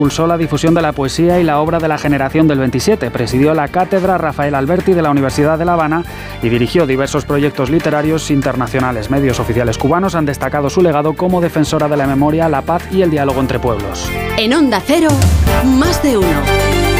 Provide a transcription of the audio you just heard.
Impulsó la difusión de la poesía y la obra de la generación del 27, presidió la cátedra Rafael Alberti de la Universidad de La Habana y dirigió diversos proyectos literarios internacionales. Medios oficiales cubanos han destacado su legado como defensora de la memoria, la paz y el diálogo entre pueblos. En Onda Cero, Más de Uno.